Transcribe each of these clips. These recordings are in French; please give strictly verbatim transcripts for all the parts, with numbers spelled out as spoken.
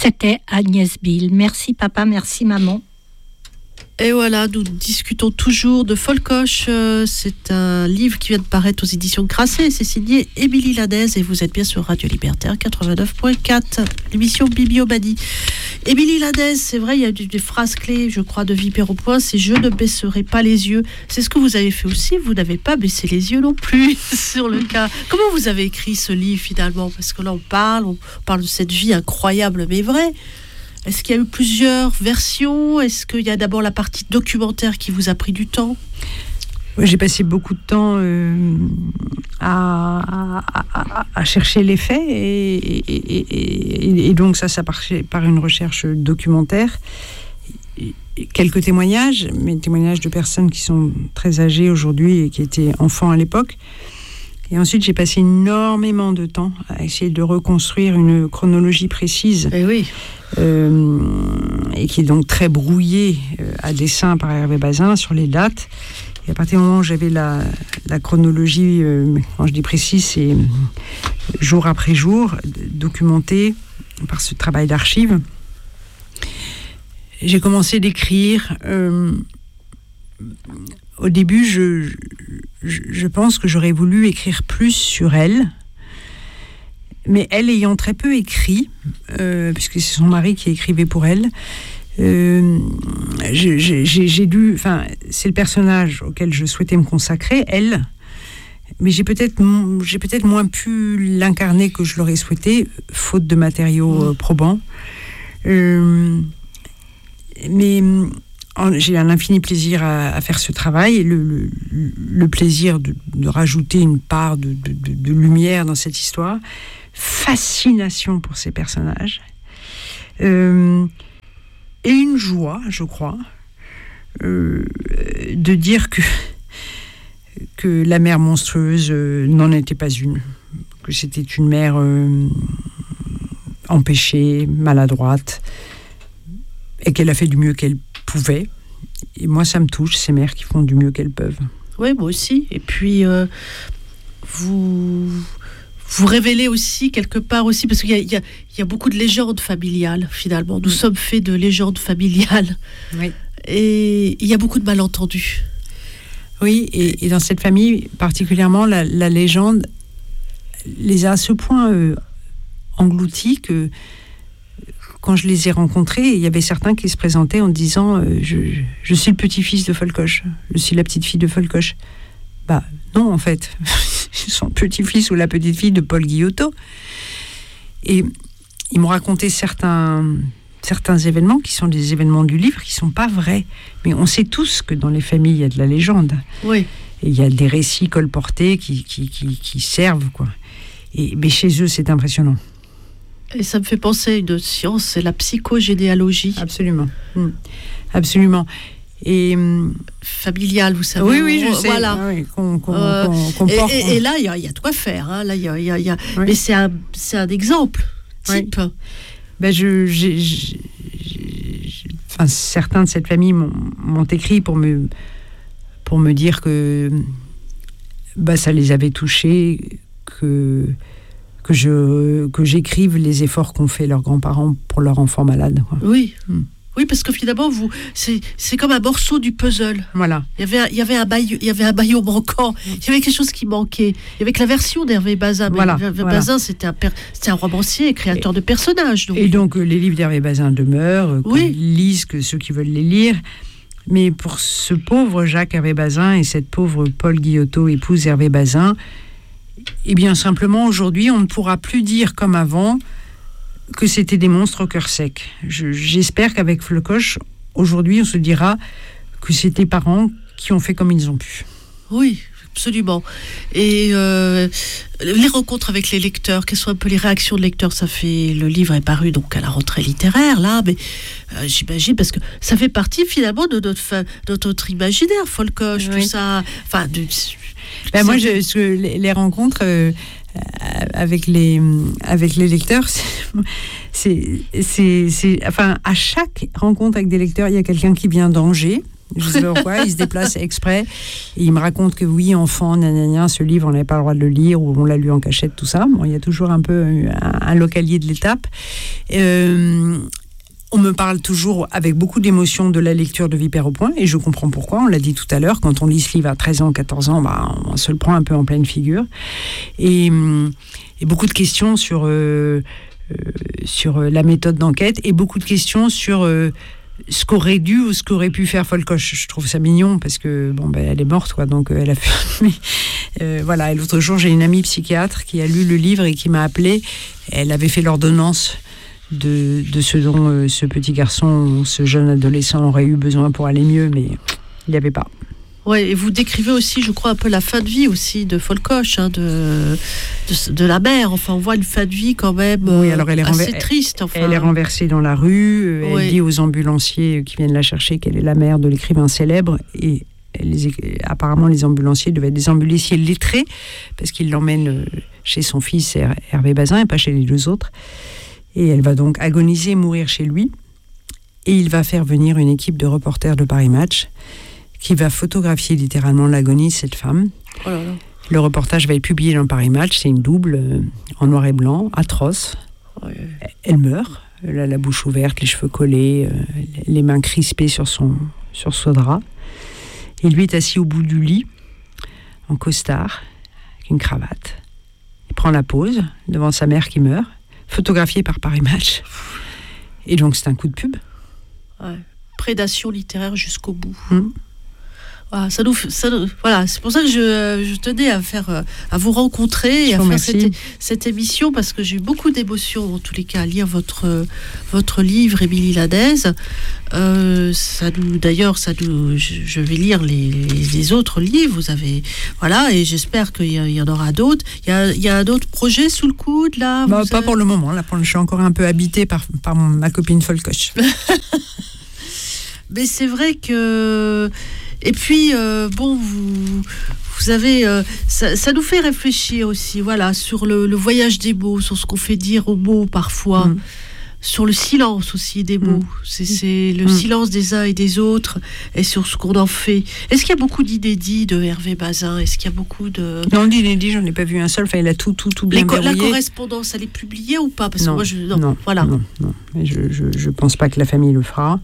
C'était Agnès Bihl. Merci papa, merci maman. Et voilà, nous discutons toujours de Folcoche. C'est un livre qui vient de paraître aux éditions Grasset. C'est signé Émilie Lanez et vous êtes bien sur Radio Libertaire quatre-vingt-neuf point quatre, l'émission Bibliomanie. Émilie Lanez, c'est vrai, il y a des phrases clés, je crois, de Vipère au point. C'est « Je ne baisserai pas les yeux ». C'est ce que vous avez fait aussi. Vous n'avez pas baissé les yeux non plus sur le cas. Comment vous avez écrit ce livre finalement ? Parce que là, on parle, on parle de cette vie incroyable mais vraie. Est-ce qu'il y a eu plusieurs versions ? Est-ce qu'il y a d'abord la partie documentaire qui vous a pris du temps ? J'ai passé beaucoup de temps euh, à, à, à, à chercher les faits et, et, et, et, et donc ça, ça passait par une recherche documentaire. Quelques témoignages, mais témoignages de personnes qui sont très âgées aujourd'hui et qui étaient enfants à l'époque. Et ensuite, j'ai passé énormément de temps à essayer de reconstruire une chronologie précise. Et oui. Euh, et qui est donc très brouillée euh, à dessein par Hervé Bazin sur les dates. Et à partir du moment où j'avais la, la chronologie, euh, quand je dis précise, c'est jour après jour, documentée par ce travail d'archives, j'ai commencé d'écrire. Euh, au début, je, je, je pense que j'aurais voulu écrire plus sur elle. Mais elle ayant très peu écrit, euh, puisque c'est son mari qui écrivait pour elle, euh, j'ai, j'ai, j'ai dû, enfin, c'est le personnage auquel je souhaitais me consacrer, elle, mais j'ai peut-être, j'ai peut-être moins pu l'incarner que je l'aurais souhaité, faute de matériaux euh, probants. Euh, mais j'ai un infini plaisir à, à faire ce travail, et le, le, le plaisir de, de rajouter une part de, de, de, de lumière dans cette histoire. Fascination pour ces personnages, euh, et une joie, je crois, euh, de dire que, que la mère monstrueuse euh, n'en était pas une, que c'était une mère euh, empêchée, maladroite, et qu'elle a fait du mieux qu'elle pouvait. Et moi, ça me touche, ces mères qui font du mieux qu'elles peuvent. Oui, moi aussi. Et puis, euh, vous... Vous révélez aussi, quelque part aussi, parce qu'il y a, il y a, il y a beaucoup de légendes familiales, finalement. Nous mmh. sommes faits de légendes familiales. Oui. Et il y a beaucoup de malentendus. Oui, et, et dans cette famille, particulièrement, la, la légende les a à ce point euh, engloutis que quand je les ai rencontrés, il y avait certains qui se présentaient en disant euh, je, je suis le petit-fils de Folcoche, je suis la petite-fille de Folcoche. Bah non, en fait. Son petit-fils ou la petite-fille de Paul Guillotot. Et ils m'ont raconté certains, certains événements qui sont des événements du livre, qui ne sont pas vrais. Mais on sait tous que dans les familles, il y a de la légende. Oui. Et il y a des récits colportés qui, qui, qui, qui servent, quoi. Et, mais chez eux, c'est impressionnant. Et ça me fait penser à une science, c'est la psychogénéalogie. Absolument. Mmh. Absolument. Et familial, vous savez. Oui, oui, je sais. Voilà. Ah oui, qu'on, qu'on, euh, qu'on, qu'on et, porte, et, et là, il y a, y a de quoi faire. Hein. Là, il y a, y a, y a... Oui. Mais c'est un, c'est un exemple type. Oui. Ben je, j'ai, j'ai, j'ai, enfin, certains de cette famille m'ont, m'ont écrit pour me, pour me dire que bah, ça les avait touchés, que, que, je, que j'écrive les efforts qu'ont fait leurs grands-parents pour leur enfant malade. Quoi. Oui. Hmm. Oui, parce que finalement, vous, c'est, c'est comme un morceau du puzzle. Voilà. Il y avait un, il y avait un maillot, il y avait un maillot manquant. Il y avait quelque chose qui manquait. Il y avait que la version d'Hervé Bazin. Mais voilà, Hervé voilà. Bazin, c'était un, per, c'était un romancier, créateur et, de personnages. Donc. Et donc, les livres d'Hervé Bazin demeurent, oui. qu'on lise que ceux qui veulent les lire. Mais pour ce pauvre Jacques Hervé Bazin et cette pauvre Paul Guillotot, épouse Hervé Bazin, eh bien, simplement, aujourd'hui, on ne pourra plus dire comme avant que c'était des monstres au cœur sec. Je, j'espère qu'avec Folcoche, aujourd'hui, on se dira que c'est des parents qui ont fait comme ils ont pu. Oui, absolument. Et euh, les rencontres avec les lecteurs, quelles sont un peu les réactions de lecteurs ? Ça fait, le livre est paru donc à la rentrée littéraire, là, mais euh, j'imagine, parce que ça fait partie finalement de notre, de notre imaginaire, Folcoche, oui. Tout ça. Enfin, de, ben moi, je, je, les, les rencontres... Euh, avec les avec les lecteurs, c'est, c'est c'est enfin à chaque rencontre avec des lecteurs, il y a quelqu'un qui vient d'Angers, Je sais pas pourquoi, il se déplace exprès. Et il me raconte que oui, enfant, nanana, ce livre, on n'avait pas le droit de le lire, ou on l'a lu en cachette, tout ça. Bon, il y a toujours un peu un, un localier de l'étape. Euh, on me parle toujours avec beaucoup d'émotion de la lecture de Vipère au point, et je comprends pourquoi. On l'a dit tout à l'heure, quand on lit ce livre à treize ans, quatorze ans, bah, on se le prend un peu en pleine figure. Et, et beaucoup de questions sur, euh, euh, sur la méthode d'enquête, et beaucoup de questions sur... Euh, ce qu'aurait dû ou ce qu'aurait pu faire Folcoche. Je trouve ça mignon parce que bon, ben, elle est morte, quoi, donc elle a fait... Mais, euh, voilà. Et l'autre jour, j'ai une amie psychiatre qui a lu le livre et qui m'a appelée. Elle avait fait l'ordonnance de, de ce dont euh, ce petit garçon, ce jeune adolescent aurait eu besoin pour aller mieux, mais il n'y avait pas. Ouais, et vous décrivez aussi, je crois, un peu la fin de vie aussi de Folcoche, hein, de, de, de la mère. Enfin, on voit une fin de vie quand même oui, alors elle est assez renver- triste. Enfin. Elle est renversée dans la rue. Elle oui. dit aux ambulanciers qui viennent la chercher qu'elle est la mère de l'écrivain célèbre. Et les, apparemment, les ambulanciers devaient être des ambulanciers lettrés parce qu'ils l'emmènent chez son fils Hervé Bazin et pas chez les deux autres. Et elle va donc agoniser, mourir chez lui. Et il va faire venir une équipe de reporters de Paris Match qui va photographier littéralement l'agonie de cette femme. Oh là là. Le reportage va être publié dans Paris Match, c'est une double, euh, en noir et blanc, atroce. Ouais. Elle meurt, elle a la bouche ouverte, les cheveux collés, euh, les mains crispées sur son, sur son drap. Et lui est assis au bout du lit, en costard, avec une cravate. Il prend la pose devant sa mère qui meurt, photographiée par Paris Match. Et donc c'est un coup de pub. Ouais. Prédation littéraire jusqu'au bout. Mmh. Voilà, ça nous, ça nous, voilà, c'est pour ça que je, je tenais à faire, à vous rencontrer et à faire cette, cette émission parce que j'ai eu beaucoup d'émotions en tous les cas à lire votre, votre livre, Émilie Ladez. Euh, ça nous, d'ailleurs, ça nous, je, je vais lire les, les, les autres livres. Vous avez, voilà, et j'espère qu'il y, y en aura d'autres. Il y a, il y a un autre projet sous le coude là. Bah, pas avez... pour le moment. Là, pour, je suis encore un peu habitée par, par mon, ma copine Folcoche. Mais c'est vrai que. Et puis, euh, bon, vous, vous avez, euh, ça, ça nous fait réfléchir aussi, voilà, sur le, le voyage des mots, sur ce qu'on fait dire aux mots parfois, mmh. sur le silence aussi des mots. Mmh. C'est, c'est le mmh. silence des uns et des autres, et sur ce qu'on en fait. Est-ce qu'il y a beaucoup d'inédits de Hervé Bazin ? Est-ce qu'il y a beaucoup de... Non, d'inédits, j'en ai pas vu un seul. Enfin, il a tout, tout, tout bien Les, verrouillé. La correspondance, elle est publiée ou pas ? Parce non, que moi, je, non, non, voilà. non, non. Je, je, je pense pas que la famille le fera.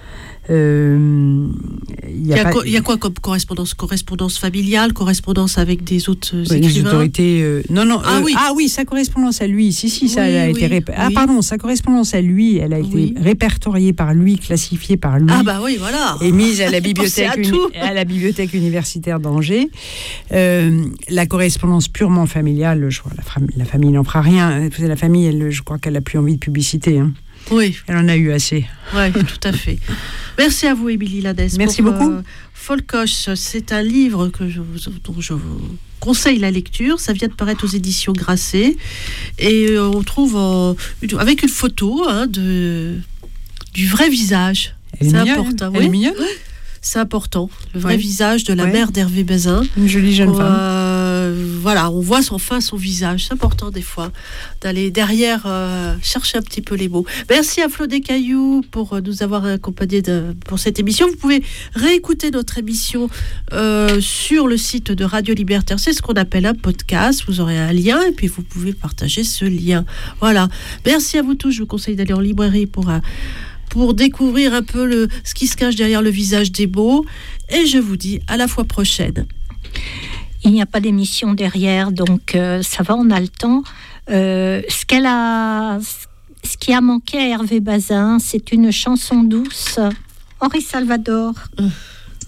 Euh, il y, y, pas... y, y a quoi comme correspondance ? Correspondance familiale, correspondance avec des autres oui, écrivains ? Les autorités. Euh, non, non. Ah, euh, oui. ah oui, sa correspondance à lui. Si, si, ça oui, a oui, été. Rép... Oui. Ah pardon, sa correspondance à lui, elle a été oui. répertoriée par lui, classifiée par lui. Ah bah oui, voilà. Et mise à la bibliothèque, à, uni... à la bibliothèque universitaire d'Angers. Euh, la correspondance purement familiale, je crois, la, fam... la famille n'en fera rien. La famille, elle, je crois qu'elle a plus envie de publicité. Hein. Oui. Elle en a eu assez. Oui, tout à fait. Merci à vous, Émilie Ladez. Merci pour, beaucoup. Euh, Folcoche, c'est un livre que je vous, dont je vous conseille la lecture. Ça vient de paraître aux éditions Grasset. Et euh, on trouve euh, une, avec une photo hein, de, du vrai visage. Elle c'est est mignonne, important. Elle oui. est mignonne. C'est important. Le vrai ouais. visage de la ouais. mère d'Hervé Bazin. Une jolie jeune pour, femme. Euh, voilà, on voit enfin son visage. C'est important des fois d'aller derrière euh, chercher un petit peu les mots. Merci à Flo Descailloux pour nous avoir accompagnés de, pour cette émission. Vous pouvez réécouter notre émission euh, sur le site de Radio Libertaire. C'est ce qu'on appelle un podcast. Vous aurez un lien et puis vous pouvez partager ce lien. Voilà. Merci à vous tous. Je vous conseille d'aller en librairie pour... Euh, pour découvrir un peu le, ce qui se cache derrière le visage des mots. Et je vous dis à la fois prochaine. Il n'y a pas d'émission derrière, donc euh, ça va, on a le temps. Euh, ce qu'elle a, ce qui a manqué à Hervé Bazin, c'est une chanson douce. Henri Salvador. Euh.